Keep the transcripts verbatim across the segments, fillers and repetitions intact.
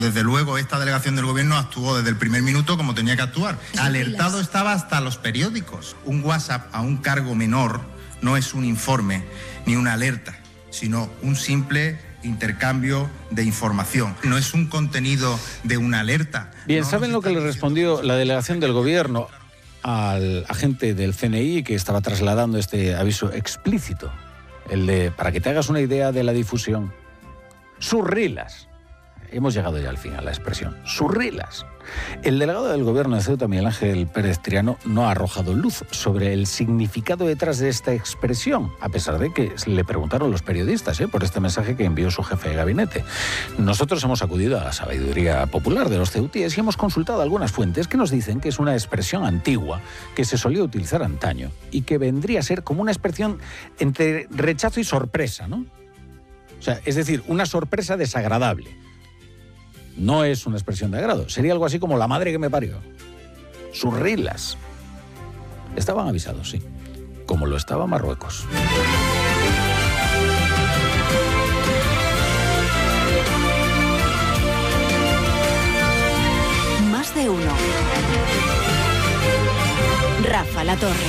Desde luego, esta delegación del gobierno actuó desde el primer minuto como tenía que actuar. Alertado estaba hasta los periódicos. Un WhatsApp a un cargo menor no es un informe ni una alerta, sino un simple intercambio de información. No es un contenido de una alerta. Bien, ¿saben lo que le respondió la delegación del gobierno al agente del C N I que estaba trasladando este aviso explícito? El de, para que te hagas una idea de la difusión, surrilas. Hemos llegado ya al fin a la expresión, surrilas. El delegado del gobierno de Ceuta, Miguel Ángel Pérez Triano, no ha arrojado luz sobre el significado detrás de esta expresión, a pesar de que le preguntaron los periodistas ¿eh? por este mensaje que envió su jefe de gabinete. Nosotros hemos acudido a la sabiduría popular de los ceutíes y hemos consultado algunas fuentes que nos dicen que es una expresión antigua que se solía utilizar antaño y que vendría a ser como una expresión entre rechazo y sorpresa, ¿no? O sea, es decir, una sorpresa desagradable. No es una expresión de agrado. Sería algo así como la madre que me parió. Surrilas. Estaban avisados, sí. Como lo estaba Marruecos. Más de uno. Rafa La Torre.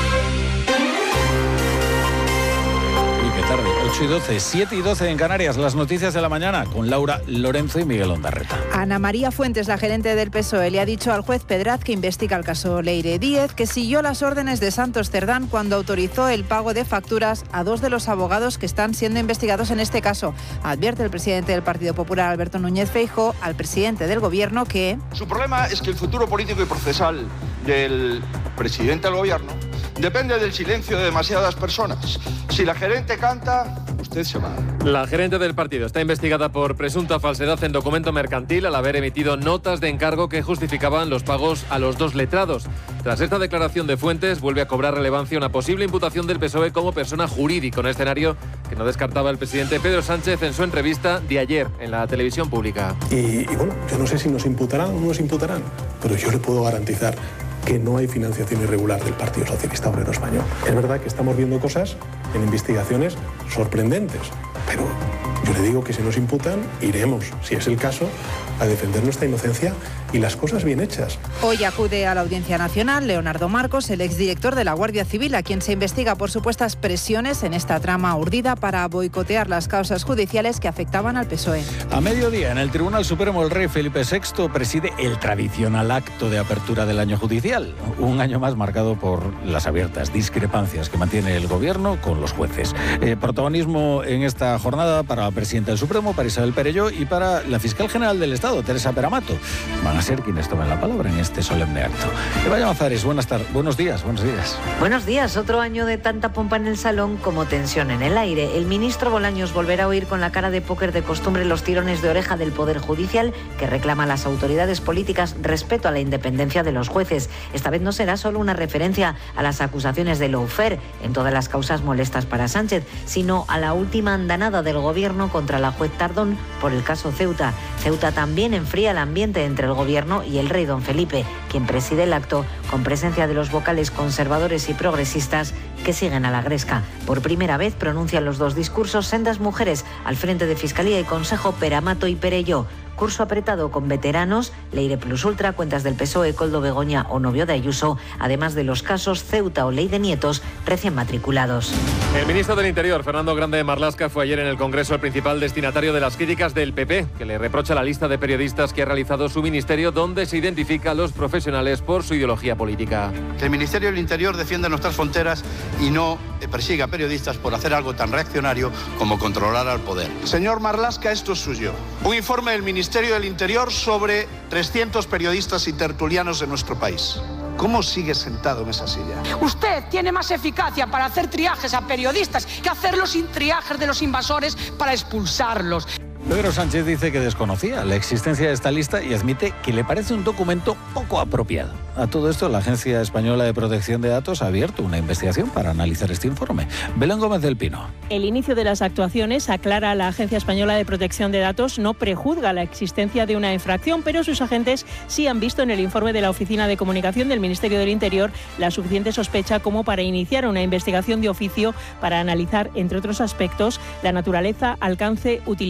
Tarde, ocho y doce, siete y doce en Canarias, las noticias de la mañana con Laura Lorenzo y Miguel Ondarreta. Ana María Fuentes, la gerente del P S O E, le ha dicho al juez Pedraz que investiga el caso Leire Díez que siguió las órdenes de Santos Cerdán cuando autorizó el pago de facturas a dos de los abogados que están siendo investigados en este caso. Advierte el presidente del Partido Popular, Alberto Núñez Feijóo, al presidente del Gobierno que... Su problema es que el futuro político y procesal del presidente del Gobierno depende del silencio de demasiadas personas. Si la gerente canta, usted se va. La gerente del partido está investigada por presunta falsedad en documento mercantil al haber emitido notas de encargo que justificaban los pagos a los dos letrados. Tras esta declaración de fuentes, vuelve a cobrar relevancia una posible imputación del P S O E como persona jurídica, un escenario que no descartaba el presidente Pedro Sánchez en su entrevista de ayer en la televisión pública. Y, y bueno, yo no sé si nos imputarán o no nos imputarán, pero yo le puedo garantizar que no hay financiación irregular del Partido Socialista Obrero Español. Es verdad que estamos viendo cosas en investigaciones sorprendentes, pero yo le digo que si nos imputan, iremos, si es el caso, a defender nuestra inocencia y las cosas bien hechas. Hoy acude a la Audiencia Nacional Leonardo Marcos, el exdirector de la Guardia Civil, a quien se investiga por supuestas presiones en esta trama urdida para boicotear las causas judiciales que afectaban al P S O E. A mediodía, en el Tribunal Supremo, el rey Felipe sexto preside el tradicional acto de apertura del año judicial, un año más marcado por las abiertas discrepancias que mantiene el Gobierno con los jueces. Eh, protagonismo en esta jornada para la presidenta del Supremo, para Isabel Perelló, y para la fiscal general del Estado, Teresa Peramato. Van a ser quienes tomen la palabra en este solemne acto. Eva Llamazares, buenas tardes, buenos días, buenos días. Buenos días, otro año de tanta pompa en el salón como tensión en el aire. El ministro Bolaños volverá a oír con la cara de póker de costumbre los tirones de oreja del Poder Judicial, que reclama a las autoridades políticas respeto a la independencia de los jueces. Esta vez no será solo una referencia a las acusaciones de lawfare en todas las causas molestas para Sánchez, sino a la última andanada del Gobierno contra la juez Tardón por el caso Ceuta. Ceuta también enfría el ambiente entre el Gobierno y el rey don Felipe, quien preside el acto con presencia de los vocales conservadores y progresistas que siguen a la gresca. Por primera vez pronuncian los dos discursos sendas mujeres al frente de Fiscalía y Consejo, Peramato y Perelló. Curso apretado con veteranos, Leire Plus Ultra, cuentas del P S O E, Koldo Begoña o novio de Ayuso, además de los casos Ceuta o Ley de Nietos recién matriculados. El ministro del Interior, Fernando Grande Marlaska, fue ayer en el Congreso el principal destinatario de las críticas del P P, que le reprocha la lista de periodistas que ha realizado su ministerio, donde se identifica a los profesionales por su ideología política. Que el Ministerio del Interior defienda nuestras fronteras y no persiga a periodistas por hacer algo tan reaccionario como controlar al poder. Señor Marlaska, esto es suyo. Un informe del Ministerio Ministerio del Interior sobre trescientos periodistas y tertulianos en nuestro país. ¿Cómo sigue sentado en esa silla? Usted tiene más eficacia para hacer triajes a periodistas que hacerlos sin triajes de los invasores para expulsarlos. Pedro Sánchez dice que desconocía la existencia de esta lista y admite que le parece un documento poco apropiado. A todo esto, la Agencia Española de Protección de Datos ha abierto una investigación para analizar este informe. Belén Gómez del Pino. El inicio de las actuaciones, aclara la Agencia Española de Protección de Datos, no prejuzga la existencia de una infracción, pero sus agentes sí han visto en el informe de la Oficina de Comunicación del Ministerio del Interior la suficiente sospecha como para iniciar una investigación de oficio para analizar, entre otros aspectos, la naturaleza, alcance, utilización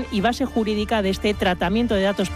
y base jurídica de este tratamiento de datos